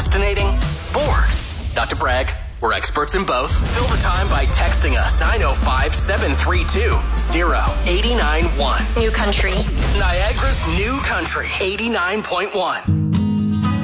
Procrastinating? Bored? Not to brag, we're experts in both. Fill the time by texting us 905-732-0891. New Country. Niagara's New Country 89.1.